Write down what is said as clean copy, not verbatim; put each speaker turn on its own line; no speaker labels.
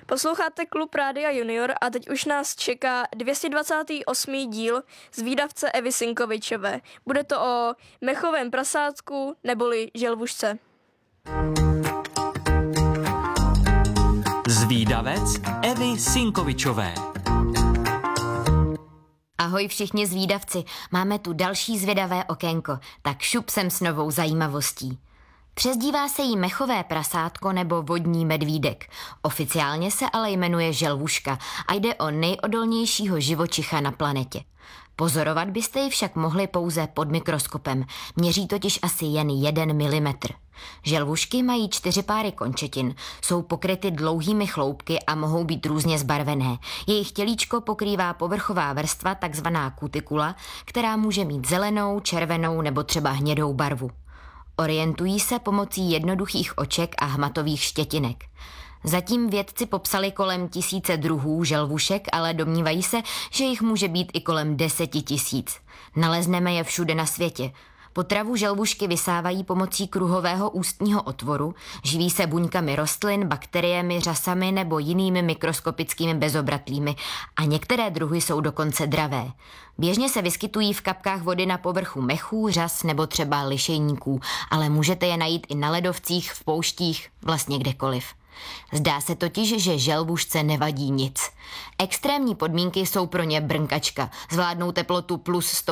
Posloucháte Klub Rádia Junior a teď už nás čeká 228. díl z vídavce Evy Sinkovičové. Bude to o mechovém prasátku neboli želvušce.
Zvídavec Evy Sinkovičové.
Ahoj všichni zvídavci, máme tu další zvědavé okénko, tak šup sem s novou zajímavostí. Přezdívá se jí mechové prasátko nebo vodní medvídek. Oficiálně se ale jmenuje želvuška a jde o nejodolnějšího živočicha na planetě. Pozorovat byste ji však mohli pouze pod mikroskopem, měří totiž asi jen 1 milimetr. Želvušky mají 4 páry končetin, jsou pokryty dlouhými chloupky a mohou být různě zbarvené. Jejich tělíčko pokrývá povrchová vrstva, takzvaná kutikula, která může mít zelenou, červenou nebo třeba hnědou barvu. Orientují se pomocí jednoduchých oček a hmatových štětinek. Zatím vědci popsali kolem 1000 druhů želvušek, ale domnívají se, že jich může být i kolem 10 000. Nalezneme je všude na světě. Potravu želvušky vysávají pomocí kruhového ústního otvoru, živí se buňkami rostlin, bakteriemi, řasami nebo jinými mikroskopickými bezobratlými a některé druhy jsou dokonce dravé. Běžně se vyskytují v kapkách vody na povrchu mechů, řas nebo třeba lišejníků, ale můžete je najít i na ledovcích, v pouštích, vlastně kdekoliv. Zdá se totiž, že želvušce nevadí nic. Extrémní podmínky jsou pro ně brnkačka. Zvládnou teplotu plus